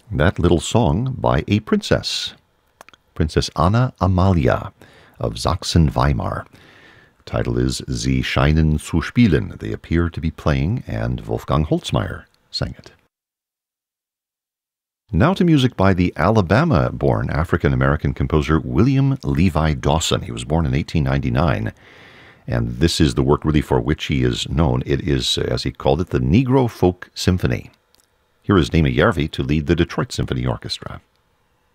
that little song by a princess, Princess Anna Amalia of Sachsen-Weimar. Title is Sie scheinen zu spielen. They appear to be playing, and Wolfgang Holzmeier sang it. Now to music by the Alabama-born African-American composer William Levi Dawson. He was born in 1899, and this is the work really for which he is known. It is, as he called it, the Negro Folk Symphony. Here is Nema Järvi to lead the Detroit Symphony Orchestra.